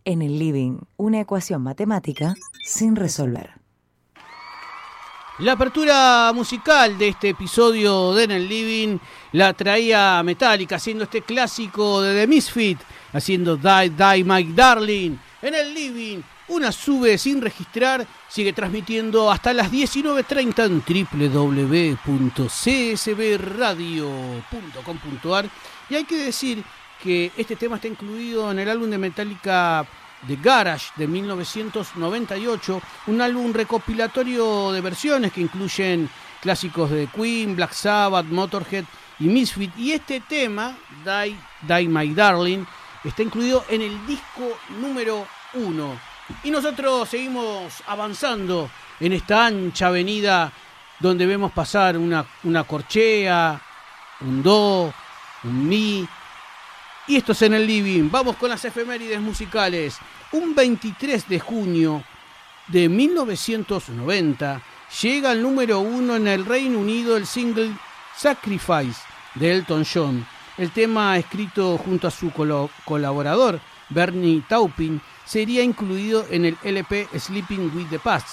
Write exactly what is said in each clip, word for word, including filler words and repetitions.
En el living, una ecuación matemática sin resolver. La apertura musical de este episodio de En el Living la traía Metallica, haciendo este clásico de The Misfits, haciendo Die, Die, My Darling. En el Living, una sube sin registrar, sigue transmitiendo hasta las diecinueve treinta en doble u doble u doble u punto c s b radio punto com punto a r. Y hay que decir que este tema está incluido en el álbum de Metallica The Garage de mil novecientos noventa y ocho, un álbum recopilatorio de versiones que incluyen clásicos de Queen, Black Sabbath, Motorhead y Misfits. Y este tema, Die, Die My Darling, está incluido en el disco número uno. Y nosotros seguimos avanzando en esta ancha avenida donde vemos pasar una, una corchea, un do, un mi. Y esto es En el Living. Vamos con las efemérides musicales. Un veintitrés de junio de mil novecientos noventa llega al número uno en el Reino Unido el single Sacrifice de Elton John. El tema, escrito junto a su colo- colaborador Bernie Taupin, sería incluido en el L P Sleeping with the Past.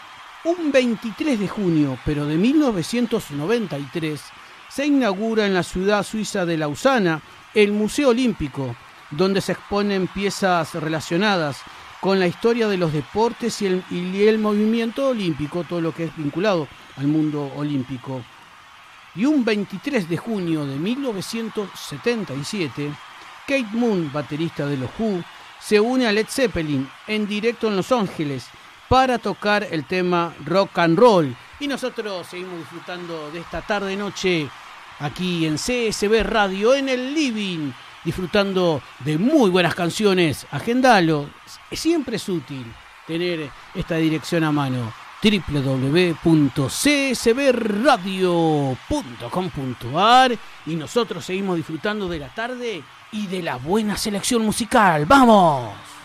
Un veintitrés de junio, pero de mil novecientos noventa y tres, se inaugura en la ciudad suiza de Lausana el Museo Olímpico, donde se exponen piezas relacionadas con la historia de los deportes y el, y el movimiento olímpico, todo lo que es vinculado al mundo olímpico. Y un veintitrés de junio de mil novecientos setenta y siete, Keith Moon, baterista de los Who, se une a Led Zeppelin en directo en Los Ángeles para tocar el tema Rock and Roll. Y nosotros seguimos disfrutando de esta tarde-noche aquí en C S B Radio, en el Living, disfrutando de muy buenas canciones. Agendalo, siempre es útil tener esta dirección a mano. doble u doble u doble u punto c s b radio punto com punto a r. Y nosotros seguimos disfrutando de la tarde y de la buena selección musical. ¡Vamos!